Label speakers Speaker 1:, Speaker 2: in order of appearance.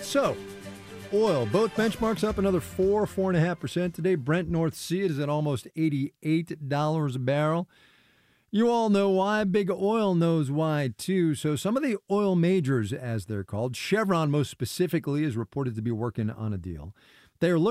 Speaker 1: So, oil, both benchmarks up another 4.5% today. Brent North Sea is at almost $88 a barrel. You all know why. Big Oil knows why, too. So some of the oil majors, as they're called, Chevron most specifically, is reported to be working on a deal. They are looking